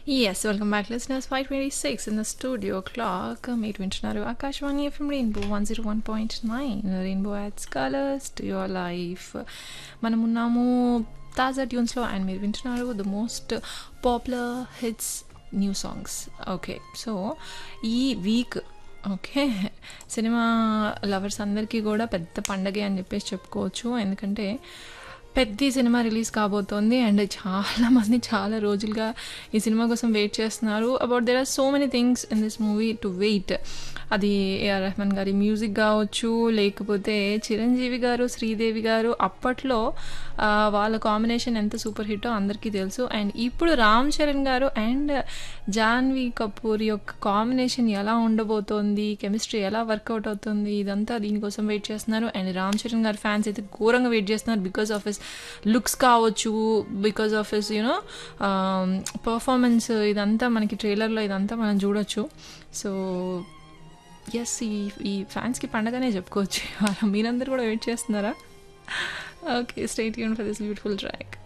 Yes, welcome back, listeners. 5:26 in the studio clock. మీరు వింటున్నారు Akashvani FM rainbow 101.9 rainbow ads colours to your life. మనమున్నాము తాజా ట్యూన్స్లో and మీరు వింటున్నారు the most popular hits new songs. Okay, so ఈ week okay cinema lovers అందరికీ కూడా పెద్ద పండగే అని చెప్పేసి చెప్పుకోవచ్చు. ఎందుకంటే పెద్ద సినిమా రిలీజ్ కాబోతోంది అండ్ చాలామంది చాలా రోజులుగా ఈ సినిమా కోసం వెయిట్ చేస్తున్నారు. About there are so many things in this movie to wait. అది ఏఆర్ రెహమాన్ గారి మ్యూజిక్ కావచ్చు, లేకపోతే చిరంజీవి గారు, శ్రీదేవి గారు అప్పట్లో వాళ్ళ కాంబినేషన్ ఎంత సూపర్ హిట్టో అందరికీ తెలుసు. అండ్ ఇప్పుడు రామ్ చరణ్ గారు అండ్ జాన్వీ కపూర్ యొక్క కాంబినేషన్ ఎలా ఉండబోతోంది, కెమిస్ట్రీ ఎలా వర్కౌట్ అవుతుంది, ఇదంతా దీనికోసం వెయిట్ చేస్తున్నారు. అండ్ రామ్ చరణ్ గారి ఫ్యాన్స్ అయితే ఘోరంగా వెయిట్ చేస్తున్నారు బికాస్ ఆఫ్ హిస్ లుక్స్ కావచ్చు, because of his you know performance. ఇదంతా మనకి ట్రైలర్లో ఇదంతా మనం చూడొచ్చు. సో ఎస్, ఈ ఫ్యాన్స్కి పండగనే చెప్పుకోవచ్చు. మీరందరూ కూడా వెయిట్ చేస్తున్నారా? Okay, stay tuned for this beautiful track.